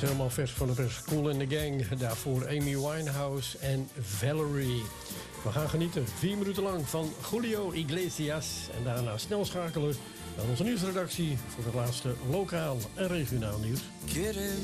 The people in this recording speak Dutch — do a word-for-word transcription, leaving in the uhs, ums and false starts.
helemaal vers van de pers. Kool and the Gang. Daarvoor Amy Winehouse en Valerie. We gaan genieten vier minuten lang van Julio Iglesias. En daarna snel schakelen naar onze nieuwsredactie voor het laatste lokaal en regionaal nieuws. Quieren